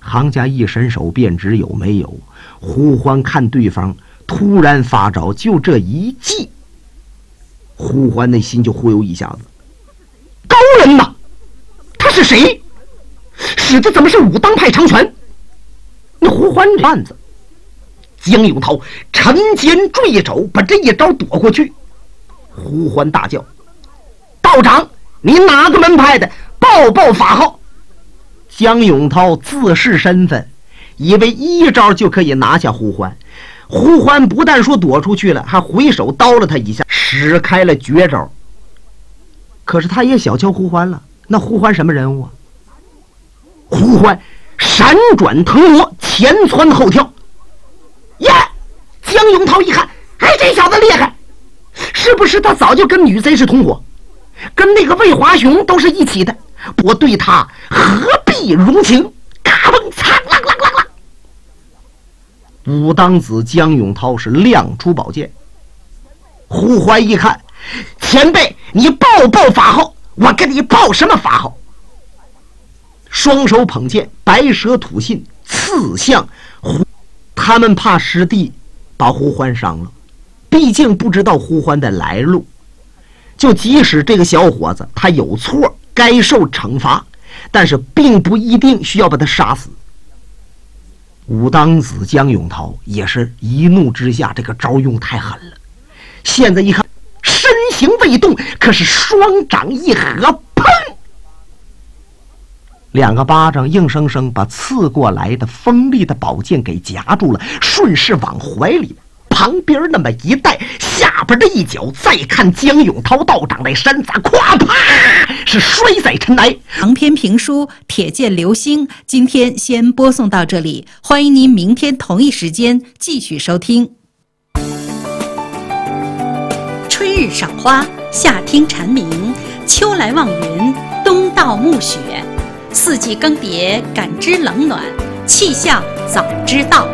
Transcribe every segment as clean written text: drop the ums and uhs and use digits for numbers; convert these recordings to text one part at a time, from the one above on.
行家一伸手便知有没有。胡欢看对方突然发招，就这一记，胡欢内心就忽悠一下子。高人呐，他是谁？使的怎么是武当派长拳？那胡欢这案子，江永涛沉肩坠肘，把这一招躲过去。胡欢大叫：道长，你哪个门派的？报法号！江永涛自视身份，以为一招就可以拿下胡欢。胡欢不但说躲出去了，还回手刀了他一下，使开了绝招。可是他也小瞧胡欢了。那胡欢什么人物啊？胡欢闪转腾挪，前窜后跳。耶！江永涛一看，哎，这小子厉害，是不是他早就跟女贼是同伙，跟那个魏华雄都是一起的？我对他何必容情？嘎嘣嚓啦啦啦啦！武当子江永涛是亮出宝剑。胡怀一看，前辈，你报法号，我跟你报什么法号？双手捧剑，白蛇吐信，刺向胡。他们怕师弟把胡欢伤了，毕竟不知道胡欢的来路，就即使这个小伙子他有错，该受惩罚，但是并不一定需要把他杀死。武当子江永涛也是一怒之下，这个招用太狠了。现在一看身形未动，可是双掌一合，砰！两个巴掌硬生生把刺过来的锋利的宝剑给夹住了，顺势往怀里旁边那么一带，下边的一脚，再看江永涛道长那身子，咵啪是摔在尘埃。 长篇评书《铁剑流星》今天先播送到这里，欢迎您明天同一时间继续收听。春日赏花，夏听蝉鸣，秋来望云，冬到暮雪，四季更迭，感知冷暖，气象早知道。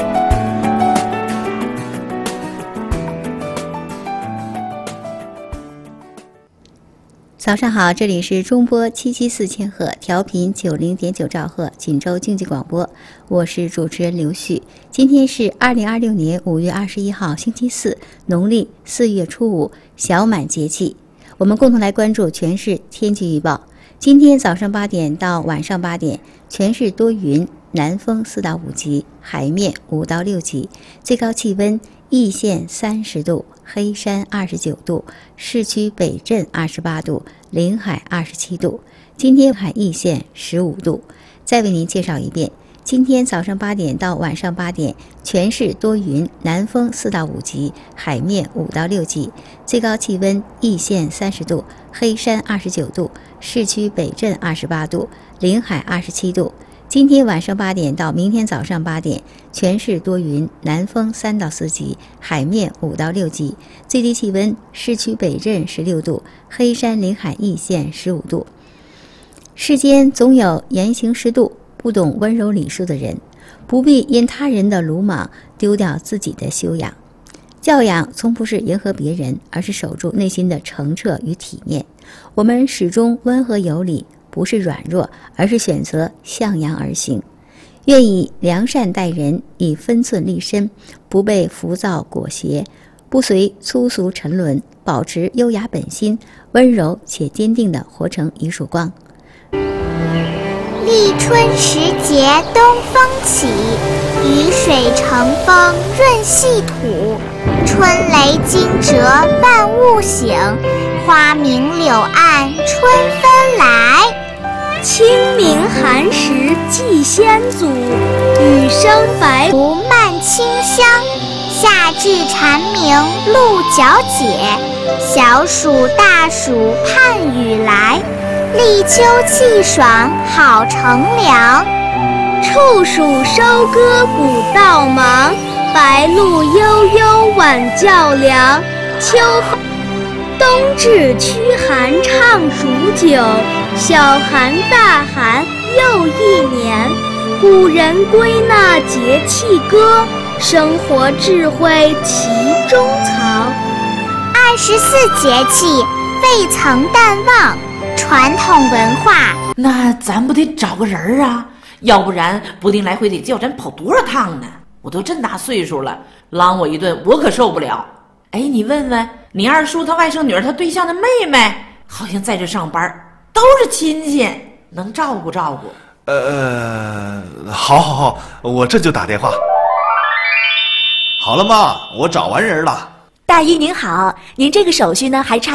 早上好，这里是中波774千赫，调频90.9兆赫，锦州经济广播，我是主持人刘旭。今天是2026年5月21号，星期四，农历4月初5，小满节气。我们共同来关注全市天气预报。今天早上8点到晚上8点，全市多云，南风4到5级，海面5到6级，最高气温易县30度，黑山29度，市区北镇28度，临海27度。今天海易县15度。再为您介绍一遍，今天早上8点到晚上8点，全市多云，南风4到5级，海面5到6级，最高气温易县30度，黑山29度，市区北镇28度，临海27度。今天晚上8点到明天早上8点，全市多云，南风3到4级，海面5到6级，最低气温市区北镇16度，黑山临海易县15度。世间总有言行适度，不懂温柔礼数的人，不必因他人的鲁莽丢掉自己的修养。教养从不是迎合别人，而是守住内心的澄澈与体面。我们始终温和有礼，不是软弱，而是选择向阳而行。愿以良善待人，以分寸立身，不被浮躁裹挟，不随粗俗沉沦，保持优雅本心，温柔且坚定地活成一束光。 立春时节东风起，雨水成风润细土，春雷惊蛰万物醒，花明柳暗春分来。 清明寒食祭先祖，雨生白竹漫清香，夏至蝉鸣露角解，小暑大暑盼雨来，立秋气爽好乘凉。 处暑收割古道忙，白露悠悠晚较凉。秋冬至驱寒唱数九，小寒大寒又一年。古人归纳节气歌，生活智慧其中藏。 24节气未曾淡忘，传统文化。 那咱不得找个人啊， 要不然不定来回得叫咱跑多少趟呢。我都这么大岁数了，狼我一顿我可受不了。哎，你问问你二叔他外甥女儿他对象的妹妹，好像在这上班，都是亲戚，能照顾照顾。 好，我这就打电话。好了妈，我找完人了。 大姨您好，您这个手续呢还差